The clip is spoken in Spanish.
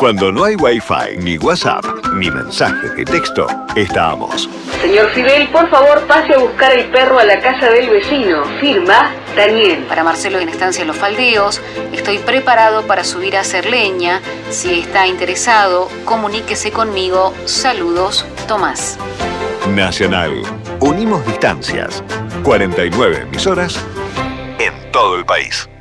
Cuando no hay Wi-Fi, ni WhatsApp, ni mensaje de texto, estamos. Señor Fidel, por favor pase a buscar el perro a la casa del vecino. Firma, Daniel. Para Marcelo en Estancia Los Faldeos, estoy preparado para subir a hacer leña. Si está interesado, comuníquese conmigo. Saludos, Tomás. Nacional. Unimos distancias. 49 emisoras en todo el país.